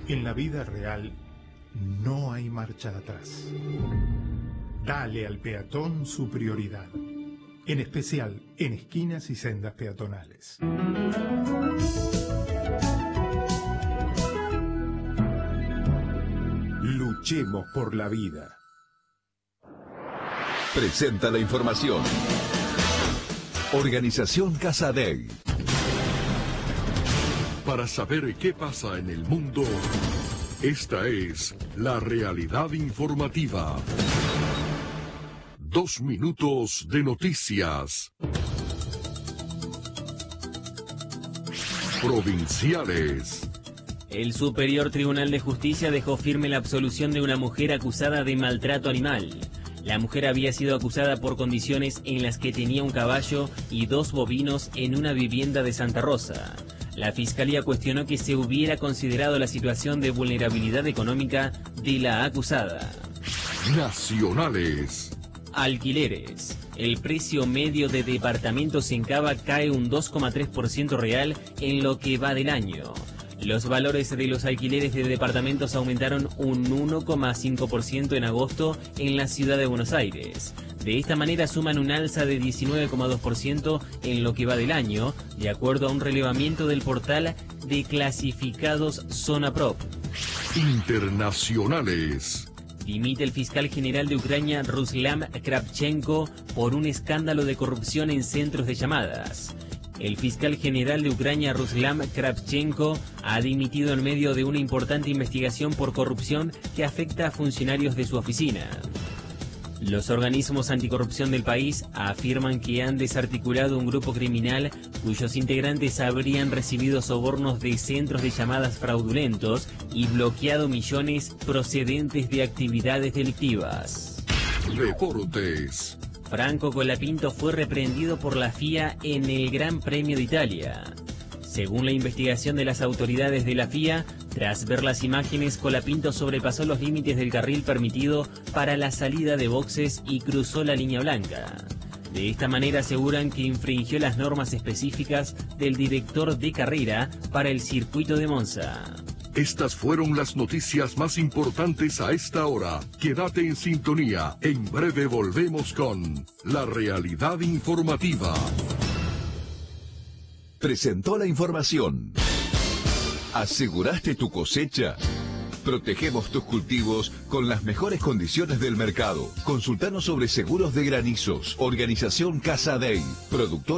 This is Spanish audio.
En la vida real no hay marcha atrás. Dale al peatón su prioridad, en especial en esquinas y sendas peatonales. Luchemos por la vida. Presenta la información. Organización Casadei. Para saber qué pasa en el mundo, esta es la realidad informativa. 2 minutos de noticias. Provinciales. El Superior Tribunal de Justicia dejó firme la absolución de una mujer acusada de maltrato animal. La mujer había sido acusada por condiciones en las que tenía un caballo y 2 bovinos en una vivienda de Santa Rosa. La Fiscalía cuestionó que se hubiera considerado la situación de vulnerabilidad económica de la acusada. Nacionales. Alquileres. El precio medio de departamentos en Cava cae un 2,3% real en lo que va del año. Los valores de los alquileres de departamentos aumentaron un 1,5% en agosto en la ciudad de Buenos Aires. De esta manera suman un alza de 19,2% en lo que va del año, de acuerdo a un relevamiento del portal de clasificados Zonaprop. Internacionales. Dimite el fiscal general de Ucrania, Ruslan Kravchenko, por un escándalo de corrupción en centros de llamadas. El fiscal general de Ucrania, Ruslan Kravchenko, ha dimitido en medio de una importante investigación por corrupción que afecta a funcionarios de su oficina. Los organismos anticorrupción del país afirman que han desarticulado un grupo criminal cuyos integrantes habrían recibido sobornos de centros de llamadas fraudulentos y bloqueado millones procedentes de actividades delictivas. Deportes. Franco Colapinto fue reprendido por la FIA en el Gran Premio de Italia. Según la investigación de las autoridades de la FIA, tras ver las imágenes, Colapinto sobrepasó los límites del carril permitido para la salida de boxes y cruzó la línea blanca. De esta manera aseguran que infringió las normas específicas del director de carrera para el circuito de Monza. Estas fueron las noticias más importantes a esta hora. Quédate en sintonía. En breve volvemos con la realidad informativa. Presentó la información. ¿Aseguraste tu cosecha? Protegemos tus cultivos con las mejores condiciones del mercado. Consultanos sobre seguros de granizos. Organización Casadei. Productor